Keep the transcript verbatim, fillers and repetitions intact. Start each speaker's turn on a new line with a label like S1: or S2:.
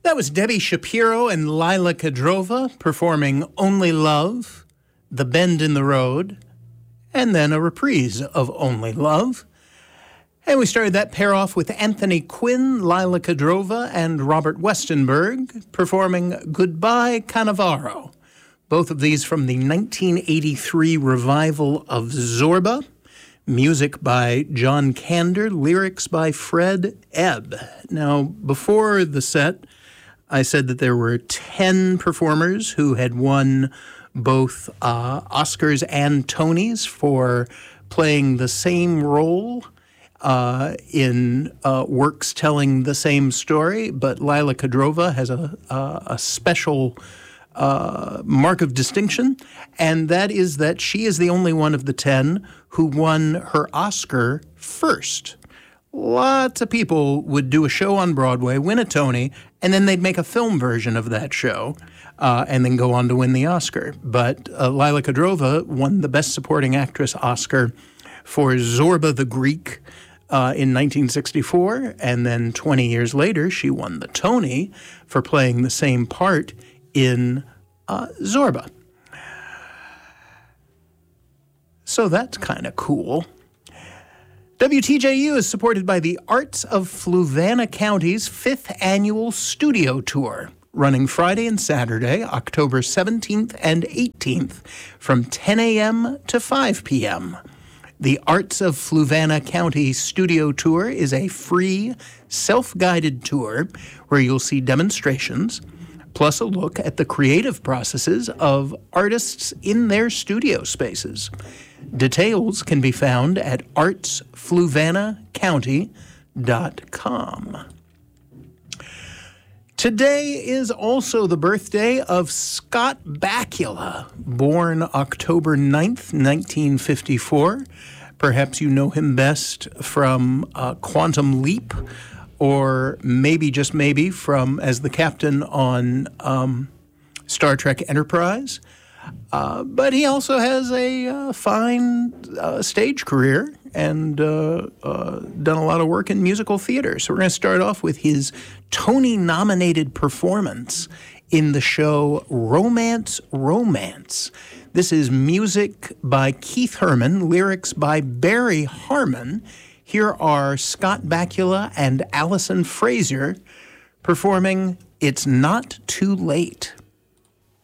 S1: That was Debbie Shapiro and Lila Kadrova performing Only Love, The Bend in the Road, and then a reprise of Only Love. And we started that pair off with Anthony Quinn, Lila Kadrova, and Robert Westenberg performing Goodbye Cannavaro. Both of these from the nineteen eighty-three revival of Zorba. Music by John Kander, lyrics by Fred Ebb. Now, before the set, I said that there were ten performers who had won both uh, Oscars and Tonys for playing the same role uh, in uh, works telling the same story, but Lila Kadrova has a, a, a special uh, mark of distinction, and that is that she is the only one of the ten who won her Oscar first. Lots of people would do a show on Broadway, win a Tony, and then they'd make a film version of that show uh, and then go on to win the Oscar. But uh, Lila Kadrova won the Best Supporting Actress Oscar for Zorba the Greek uh, in nineteen sixty-four, and then twenty years later, she won the Tony for playing the same part in uh, Zorba. So that's kind of cool. W T J U is supported by the Arts of Fluvanna County's fifth annual studio tour, running Friday and Saturday, October seventeenth and eighteenth, from ten a.m. to five p.m. The Arts of Fluvanna County studio tour is a free, self-guided tour where you'll see demonstrations, plus a look at the creative processes of artists in their studio spaces. Details can be found at arts fluvanna county dot com. Today is also the birthday of Scott Bakula, born October ninth, nineteen fifty-four. Perhaps you know him best from uh, Quantum Leap, or maybe, just maybe, from as the captain on um, Star Trek Enterprise. Uh, but he also has a uh, fine uh, stage career and uh, uh, done a lot of work in musical theater. So we're going to start off with his Tony-nominated performance in the show Romance, Romance. This is music by Keith Herman, lyrics by Barry Harmon. Here are Scott Bakula and Allison Fraser performing It's Not Too Late.